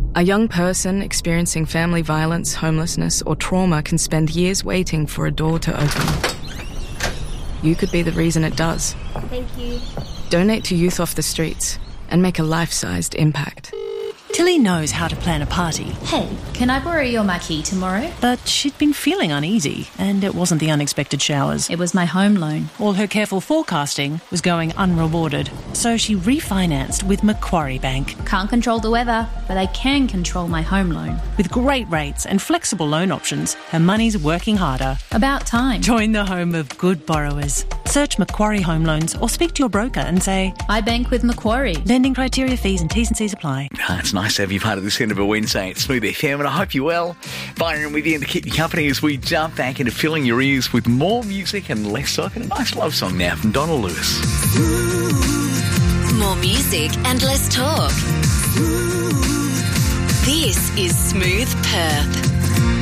A young person experiencing family violence, homelessness, or trauma can spend years waiting for a door to open. You could be the reason it does. Thank you. Donate to Youth Off the Streets and make a life-sized impact. Tilly knows how to plan a party. Hey, can I borrow your marquee tomorrow? But she'd been feeling uneasy, and it wasn't the unexpected showers. It was my home loan. All her careful forecasting was going unrewarded, so she refinanced with Macquarie Bank. Can't control the weather, but I can control my home loan. With great rates and flexible loan options, her money's working harder. About time. Join the home of good borrowers. Search Macquarie Home Loans or speak to your broker and say, I bank with Macquarie. Lending criteria, fees and T's and C's apply. It's nice to have you part of this end of a Wednesday at Smooth FM, and I hope you're well. Byron with you to keep you company as we jump back into filling your ears with more music and less talk, and a nice love song now from Donald Lewis. More music and less talk. This is Smooth Perth.